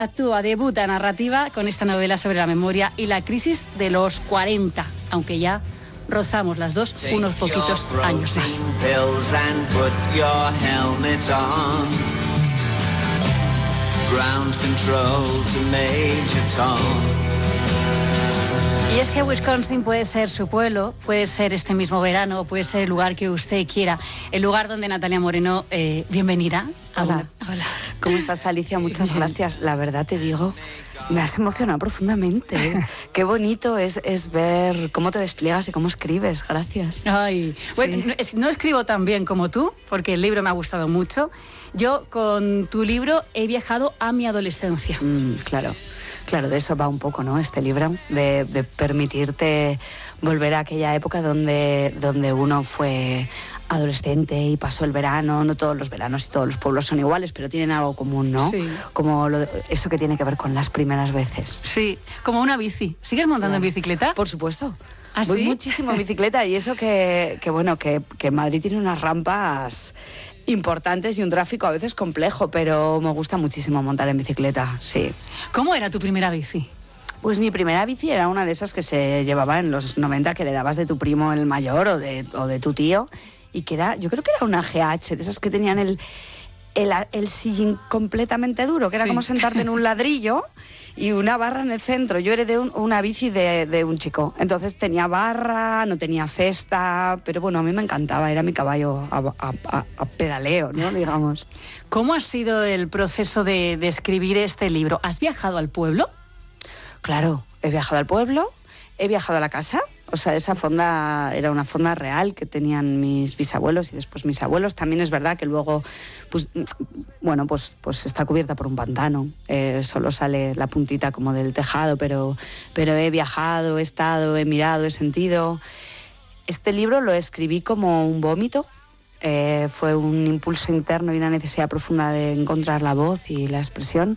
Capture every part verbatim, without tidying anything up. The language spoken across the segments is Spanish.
Actúa, debuta narrativa con esta novela sobre la memoria y la crisis de los cuarenta, aunque ya rozamos las dos unos poquitos años más. Y es que Wisconsin puede ser su pueblo, puede ser este mismo verano, puede ser el lugar que usted quiera, el lugar donde Natalia Moreno, eh, bienvenida. Hola. Hola. ¿Cómo estás, Alicia? Muchas gracias. La verdad te digo, me has emocionado profundamente. Qué bonito es, es ver cómo te despliegas y cómo escribes. Gracias. Ay, sí. Bueno, no, no escribo tan bien como tú, porque el libro me ha gustado mucho. Yo con tu libro he viajado a mi adolescencia. Mm, claro. Claro, de eso va un poco, ¿no? Este libro, de, de permitirte volver a aquella época donde, donde uno fue adolescente y pasó el verano. No todos los veranos y todos los pueblos son iguales, pero tienen algo común, ¿no? Sí. Como lo, eso que tiene que ver con las primeras veces. Sí, como una bici. ¿Sigues montando claro. en bicicleta? Por supuesto. ¿Ah, Voy sí? muchísimo en bicicleta y eso que, que bueno, que, que Madrid tiene unas rampas importantes y un tráfico a veces complejo, pero me gusta muchísimo montar en bicicleta, sí. ¿Cómo era tu primera bici? Pues mi primera bici era una de esas que se llevaba en los noventa, que le dabas de tu primo el mayor o de, o de tu tío, y que era, yo creo que era una G H, de esas que tenían el, el, el sillín completamente duro, que era sí. como sentarte en un ladrillo y una barra en el centro. Yo heredé un, una bici de, de un chico, entonces tenía barra, no tenía cesta, pero bueno, a mí me encantaba, era mi caballo a, a, a, a pedaleo, ¿no? Digamos. ¿Cómo ha sido el proceso de, de escribir este libro? ¿Has viajado al pueblo? Claro, he viajado al pueblo, he viajado a la casa. O sea, esa fonda era una fonda real que tenían mis bisabuelos y después mis abuelos. También es verdad que luego, pues, bueno, pues, pues está cubierta por un pantano. Eh, solo sale la puntita como del tejado, pero, pero he viajado, he estado, he mirado, he sentido. Este libro lo escribí como un vómito. Eh, fue un impulso interno y una necesidad profunda de encontrar la voz y la expresión.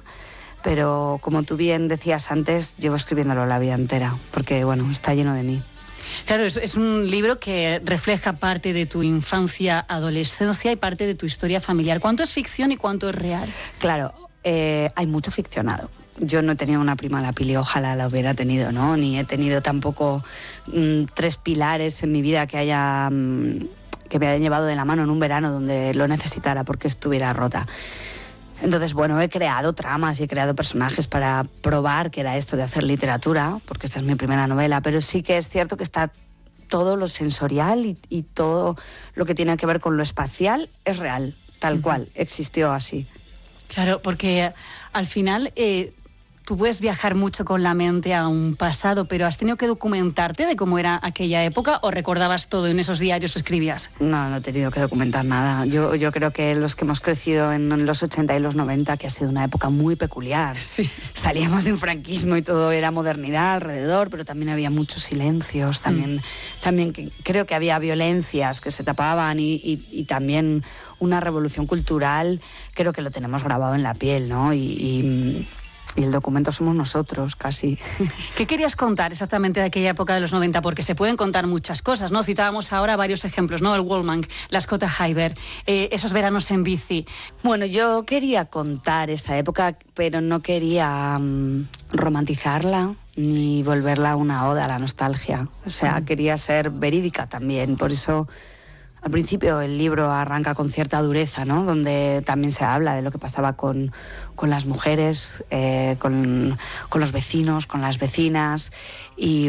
Pero como tú bien decías antes, llevo escribiéndolo la vida entera, porque bueno, está lleno de mí. Claro, es, es un libro que refleja parte de tu infancia, adolescencia y parte de tu historia familiar. ¿Cuánto es ficción y cuánto es real? Claro, eh, hay mucho ficcionado. Yo no he tenido una prima la Pili, ojalá la hubiera tenido, ¿no? Ni he tenido tampoco mmm, tres pilares en mi vida que haya mmm, que me hayan llevado de la mano en un verano donde lo necesitara porque estuviera rota. Entonces, bueno, he creado tramas y he creado personajes para probar que era esto de hacer literatura, porque esta es mi primera novela, pero sí que es cierto que está todo lo sensorial y, y todo lo que tiene que ver con lo espacial es real, tal uh-huh. cual, existió así. Claro, porque al final eh, tú puedes viajar mucho con la mente a un pasado, pero ¿has tenido que documentarte de cómo era aquella época o recordabas todo en esos diarios, escribías? No, no he tenido que documentar nada. Yo, yo creo que los que hemos crecido en los ochenta y los noventa, que ha sido una época muy peculiar. Sí. Salíamos de un franquismo y todo era modernidad alrededor, pero también había muchos silencios, también, mm. también que, creo que había violencias que se tapaban y, y, y también una revolución cultural, creo que lo tenemos grabado en la piel, ¿no? Y... y Y el documento somos nosotros, casi. ¿Qué querías contar exactamente de aquella época de los noventa? Porque se pueden contar muchas cosas, ¿no? Citábamos ahora varios ejemplos, ¿no? El Wallman, la Scotta Hyber, eh, esos veranos en bici. Bueno, yo quería contar esa época, pero no quería um, romantizarla ni volverla una oda a la nostalgia. O sea, mm. quería ser verídica también, por eso... Al principio el libro arranca con cierta dureza, ¿no? Donde también se habla de lo que pasaba con, con las mujeres, eh, con, con los vecinos, con las vecinas. Y,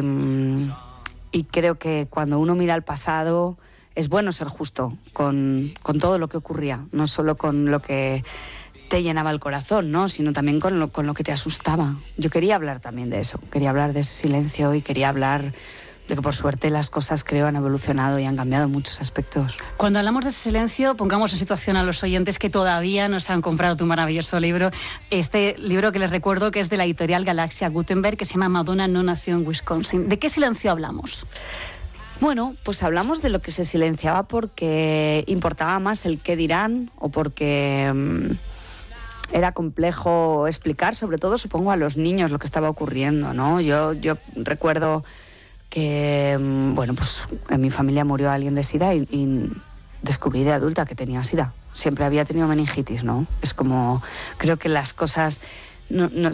y creo que cuando uno mira al pasado es bueno ser justo con, con todo lo que ocurría, no solo con lo que te llenaba el corazón, ¿no? Sino también con lo, con lo que te asustaba. Yo quería hablar también de eso, quería hablar de ese silencio y quería hablar... de que por suerte las cosas, creo, han evolucionado y han cambiado en muchos aspectos. Cuando hablamos de ese silencio, pongamos en situación a los oyentes que todavía no se han comprado tu maravilloso libro, este libro que les recuerdo que es de la editorial Galaxia Gutenberg, que se llama Madonna no nació en Wisconsin. ¿De qué silencio hablamos? Bueno, pues hablamos de lo que se silenciaba porque importaba más el qué dirán o porque... Mmm, era complejo explicar, sobre todo, supongo, a los niños lo que estaba ocurriendo, ¿no? Yo, yo recuerdo... que, bueno, pues en mi familia murió alguien de SIDA y, y descubrí de adulta que tenía SIDA. Siempre había tenido meningitis, ¿no? Es como, creo que las cosas no, no